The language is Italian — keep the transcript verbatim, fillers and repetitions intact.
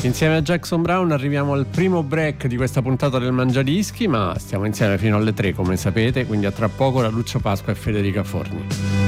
Insieme a Jackson Browne arriviamo al primo break di questa puntata del Mangiadischi, ma stiamo insieme fino alle tre come sapete, quindi a tra poco da Lucio Pasqua e Federica Forni.